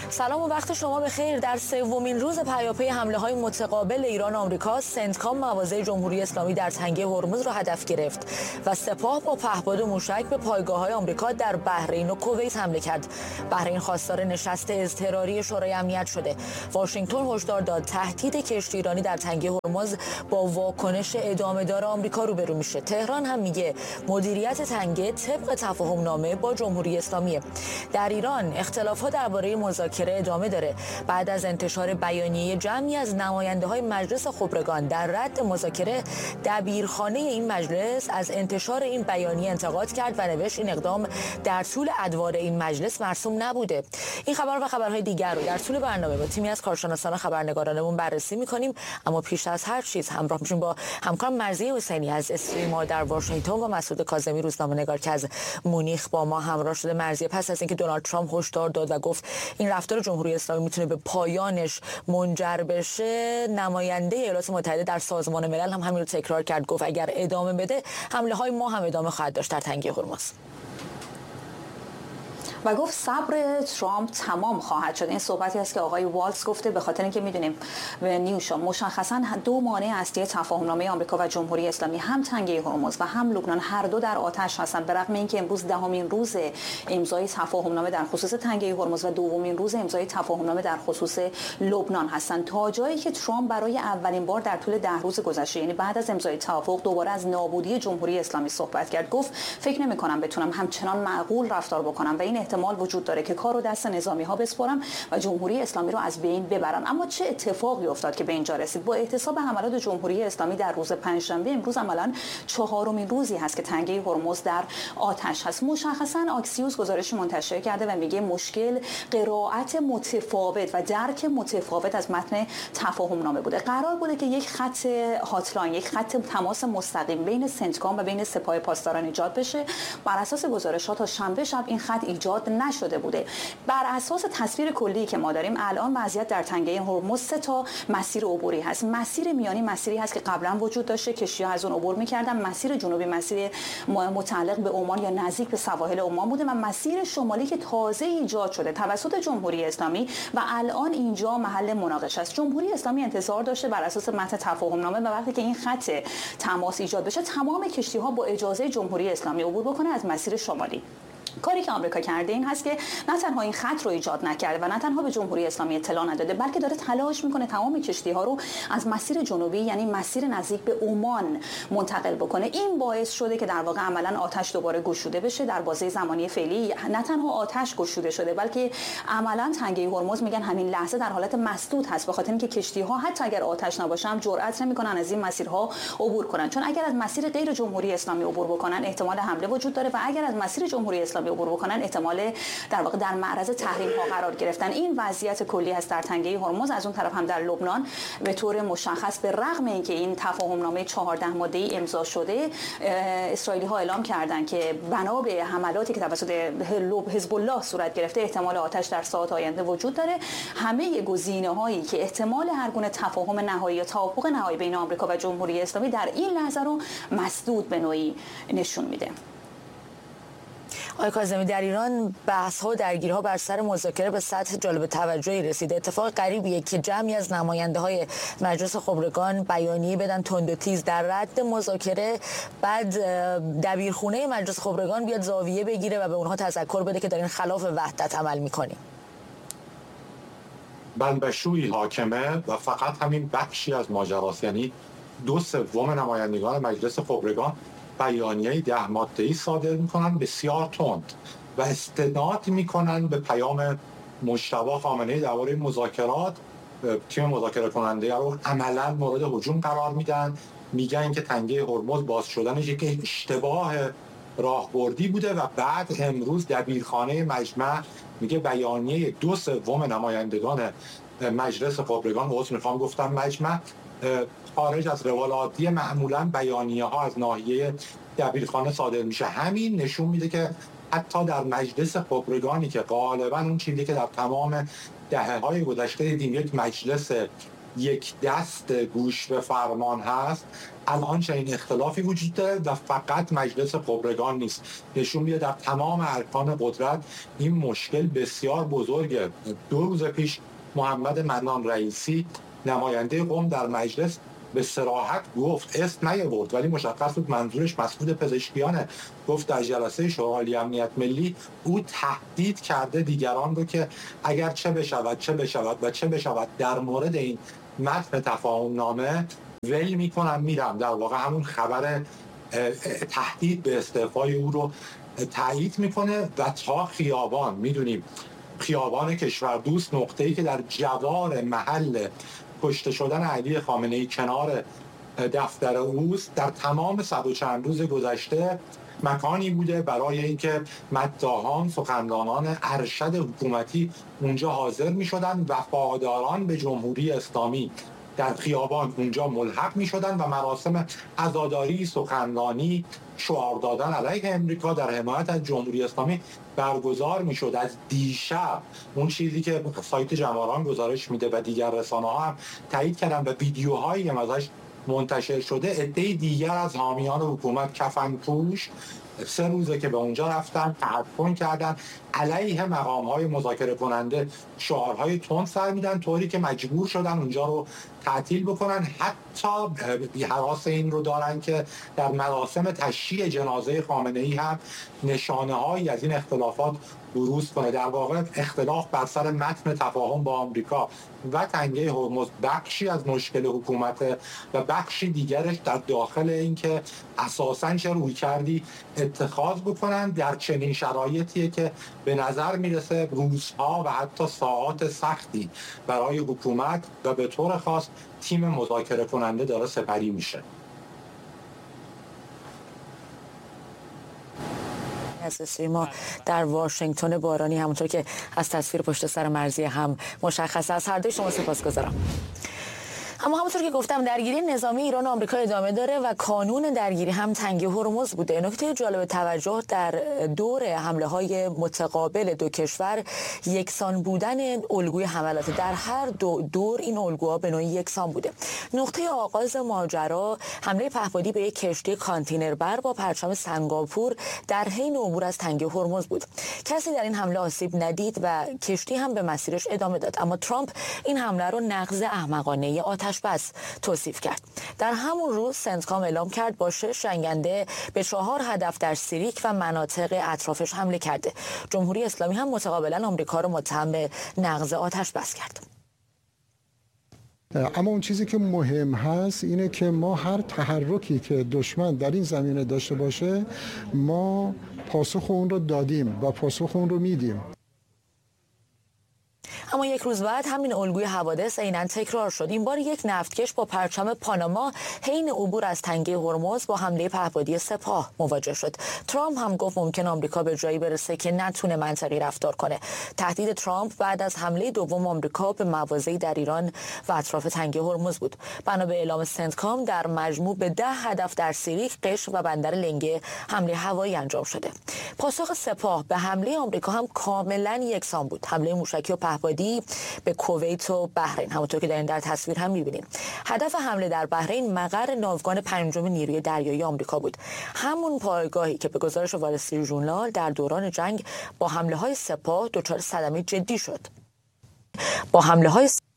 سلام و وقت شما بخیر. در سومین روز پیاپی حمله‌های متقابل ایران و آمریکا، سنتکام مواضع جمهوری اسلامی در تنگه هرمز را هدف گرفت و سپاه با پهپاد موشک به پایگاه‌های آمریکا در بحرین و کویت حمله کرد. بحرین خواستار نشست اضطراری شورای امنیت شده. واشنگتن هشدار داد تهدید کشتی ایرانی در تنگه هرمز با واکنش ادامه‌دار آمریکا روبرو میشه. تهران هم میگه مدیریت تنگه طبق تفاهم نامه با جمهوری اسلامی. در ایران اختلافات درباره مذاکره ادامه داره. بعد از انتشار بیانیه جمعی از نماینده‌های مجلس خبرگان در رد مذاکره، دبیرخانه این مجلس از انتشار این بیانیه انتقاد کرد و نوشت این اقدام در طول ادوار این مجلس مرسوم نبوده. این خبر و خبرهای دیگر رو در طول برنامه با تیمی از کارشناسان و خبرنگارانمون بررسی می‌کنیم، اما پیش از هر چیز همراه میشیم با همکارم مرضیه حسینی از استریم در واشنگتن و مسعود کاظمی روزنامه‌نگار که از مونیخ با ما همراه شده. مرضیه، پس از اینکه دونالد ترامپ هشدار داد و گفت این رفتار جمهوری اسلامی میتونه به پایانش منجر بشه، نماینده ایالات متحده در سازمان ملل هم همین رو تکرار کرد، گفت اگر ادامه بده حمله‌های ما هم ادامه خواهد داشت در تنگه هرمز. و گفت صبر ترامپ تمام خواهد شد. این صحبتی است که آقای والتز گفته، به خاطر اینکه میدونیم نیوشا مشخصا دو مانع اصلی تفاهم‌نامه آمریکا و جمهوری اسلامی، هم تنگه هرمز و هم لبنان، هر دو در آتش هستند. به رغم اینکه امروز دهمین روز امضای تفاهم‌نامه در خصوص تنگه هرمز و دومین روز امضای تفاهم‌نامه در خصوص لبنان هستند، تا جایی که ترامپ برای اولین بار در طول 10 روز گذشته، یعنی بعد از امضای توافق، دوباره از نابودی جمهوری اسلامی صحبت کرد. گفت فکر نمی‌کنم بتونم همچنان معقول رفتار بکنم و این احتمال وجود داره که کارو دست نظامی‌ها بسپارم و جمهوری اسلامی رو از بین ببرن. اما چه اتفاقی افتاد که به اینجا رسید؟ با احتساب حملات جمهوری اسلامی در روز پنجشنبه، امروز عملاً چهارمین روزی هست که تنگه هرمز در آتش هست. مشخصاً آکسیوس گزارش منتشر کرده و میگه مشکل قرائت متفاوت و درک متفاوت از متن تفاهم نامه بوده. قرار بوده که یک خط هاتلاین، یک خط تماس مستقیم بین سنتکام و بین سپاه پاسداران ایجاد بشه. بر اساس گزارشات تا شنبه شب این خط ایجاد نشده بوده. بر اساس تصویر کلی که ما داریم الان، وضعیت در تنگه هرمز 3 تا مسیر عبوری هست. مسیر میانی مسیری هست که قبلا وجود داشته، کشتی‌ها از اون عبور می‌کردن. مسیر جنوبی مسیر متعلق به عمان یا نزدیک به سواحل عمان بوده و مسیر شمالی که تازه ایجاد شده توسط جمهوری اسلامی و الان اینجا محل مناقشه است. جمهوری اسلامی انتظار داشته بر اساس متن تفاهم نامه و وقتی که این خط تماس ایجاد بشه، تمام کشتی‌ها با اجازه جمهوری اسلامی عبور بکنه از مسیر شمالی. کاری که آمریکا کرده این هست که نه تنها این خط رو ایجاد نکرده و نه تنها به جمهوری اسلامی اطلاع نداده، بلکه داره تلاش میکنه تمام کشتی‌ها رو از مسیر جنوبی، یعنی مسیر نزدیک به عمان، منتقل بکنه. این باعث شده که در واقع عملاً آتش دوباره گشوده بشه. در بازه زمانی فعلی نه تنها آتش گشوده شده، بلکه عملاً تنگه هرمز میگن همین لحظه در حالت مسدود هست، به خاطر اینکه کشتی‌ها حتی اگر آتش نباشن جرئت نمیکنن از این مسیرها عبور کنن، چون اگر از مسیر غیر جمهوری اسلامی عبور بکنن احتمال حمله وجود داره و اگر از مسیر جمهوری اسلامی عبور بکنن احتمال در واقع در معرض تحریم ها قرار گرفتن. این وضعیت کلی هست در تنگه هرمز. از اون طرف هم در لبنان به طور مشخص، به رغم اینکه این تفاهم نامه 14 ماده‌ای امضا شده، اسرائیلی ها اعلام کردند که بنا به حملاتی که توسط حزب الله صورت گرفته احتمال آتش در ساعات آینده وجود داره. همه گزینه‌هایی که احتمال هر گونه تفاهم نهایی یا توافق نهایی بین آمریکا و جمهوری اسلامی در این لحظه رو مسدود به نوعی نشون میده. آقای کاظمی، در ایران بحث‌ها و درگیری‌ها بر سر مذاکره به سطح جالب توجهی رسیده. اتفاق غریبیه که جمعی از نماینده‌های مجلس خبرگان بیانیه بدن تند و تیز در رد مذاکره، بعد دبیرخونه مجلس خبرگان بیاد زاویه بگیره و به اونها تذکر بده که دارین خلاف وحدت عمل می‌کنین. بنبشویی حاکمه و فقط همین بخشی از ماجراست. یعنی 2/3 نمایندگان مجلس خبرگان بیانیه 10 ماده‌ای صادر میکنن بسیار تند و استناد میکنن به پیام مجتبی خامنه‌ای درباره مذاکرات. تیم مذاکره کننده رو عملا مورد هجوم قرار میدن، میگن که تنگه هرمز باز شدنش یک اشتباه راهبردی بوده و بعد امروز دبیرخانه مجمع میگه بیانیه 2/3 نمایندگان مجلس خبرگان، گفتم مجمع، خارج از روال عادی. معمولا بیانیه ها از ناحیه دبیرخانه صادر میشه. همین نشون میده که حتی در مجلس خبرگانی که غالبا اون چیزی که در تمام دهه‌های گذشته دیدیم یک مجلس یک دست گوش به فرمان هست، الان چنین اختلافی وجود داره و فقط مجلس خبرگان نیست. نشون میده در تمام ارکان قدرت این مشکل بسیار بزرگه. 2 روز پیش محمد منان رئیسی نماینده قم در مجلس به صراحت گفت، اسم نیاورد ولی مشخص بود منظورش مسئول پزشکیانه، گفت در جلسه شورای امنیت ملی او تهدید کرده دیگران رو که اگر چه بشود در مورد این متن تفاهم نامه ول میکنم میرم. در واقع همون خبر تهدید به استعفای او رو تایید میکنه و تا خیابان، میدونیم خیابان کشوردوست نقطه‌ای که در جوار محل کشته شدن علی خامنه‌ای کنار دفتر اوست، در تمام 100 و چند روز گذشته مکانی بوده برای اینکه مداحان، سخنرانان ارشد حکومتی اونجا حاضر می‌شدن، وفاداران به جمهوری اسلامی در خیابان اونجا ملحق می‌شدن و مراسم عزاداری، سخنرانی، شعار دادن علیه امریکا در حمایت از جمهوری اسلامی برگزار میشد. از دیشب اون چیزی که سایت جماران گزارش میده و دیگر رسانه‌ها هم تایید کردن و ویدیوهایی هم ازش منتشر شده، عده دیگر از حامیان حکومت کفنپوش 3 روزه که به اونجا رفتن، تحفن کردن، علیه مقام‌های مذاکره کننده شعارهای تند سر میدن، طوری که مجبور شدن اونجا رو تعطیل بکنن. حتی هراس این رو دارن که در مراسم تشییع جنازه خامنه‌ای هم نشانه‌هایی از این اختلافات بروز کنه. در واقع اختلاف بر سر متن تفاهم با آمریکا و تنگه هرمز بخشی از مشکل حکومت و بخشی دیگرش در داخل این که اساساً چه رویکردی اتخاذ بکنن در چنین شرایطیه که به نظر میرسه روزها و حتی ساعات سختی برای حکومت و به طور خاص تیم مذاکره کننده داره سپری میشه. از ما در واشنگتن بارانی، همونطور که از تصویر پشت سر مرزی هم مشخص است. هر دوی شما سپاسگزارم. اما همونطور که گفتم درگیری نظامی ایران و آمریکا ادامه داره و کانون درگیری هم تنگه هرمز بوده. نکته جالب توجه در دور حمله‌های متقابل دو کشور یکسان بودن الگوی حملات. در هر دور این الگوها به نوعی یکسان بوده. نقطه آغاز ماجرا حمله پهپادی به یک کشتی کانتینربر با پرچم سنگاپور در حین عبور از تنگه هرمز بود. کسی در این حمله آسیب ندید و کشتی هم به مسیرش ادامه داد. اما ترامپ این حمله رو نقض احمقانه آتش بس توصیف کرد. در همون روز سنتکام اعلام کرد با 6 جنگنده به 4 هدف در سیریک و مناطق اطرافش حمله کرده. جمهوری اسلامی هم متقابلا آمریکا رو متهم به نقض آتش بس کرد. اما اون چیزی که مهم هست اینه که ما هر تحرکی که دشمن در این زمینه داشته باشه ما پاسخ اون رو دادیم و پاسخ اون رو میدیم. اما یک روز بعد همین الگوی حوادث عیناً تکرار شد. این بار یک نفتکش با پرچم پاناما حین عبور از تنگه هرمز با حمله پهپادی سپاه مواجه شد. ترامپ هم گفت ممکن آمریکا به جایی برسه که نتونه منطقی رفتار کنه. تهدید ترامپ بعد از حمله دوم آمریکا به مواضعی در ایران و اطراف تنگه هرمز بود. بنا به اعلام سنتکام در مجموع به 10 هدف در سیریک، قشم و بندر لنگه حمله هوایی انجام شده. پاسخ سپاه به حمله آمریکا هم کاملاً یکسان بود. حمله موشکی و پهپادی به کویت و بحرین، همونطور که در تصویر هم می‌بینید. هدف حمله در بحرین مقر ناوگان 5 نیروی دریایی آمریکا بود. همون پایگاهی که به گزارش وال استریت ژورنال در دوران جنگ با حمله‌های سپاه دچار صدمه جدی شد. با حمله‌های